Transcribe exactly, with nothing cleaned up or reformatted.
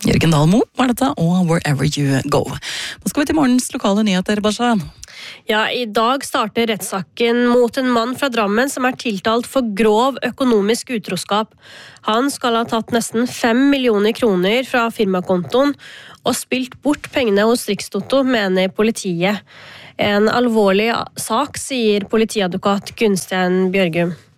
Jørgen Dahlmo var dette, og Wherever You Go. Nå skal vi til morgens lokale nyheter, Basha. Ja, I dag starter rettssaken mot en mann fra Drammen som er tiltalt for grov økonomisk utroskap. Han skal ha tatt nesten fem millioner kroner fra firmakontoen og spilt bort pengene hos Rikstoto, mener politiet. En alvorlig sak, sier politiadvokat Gunstein Bjørgum.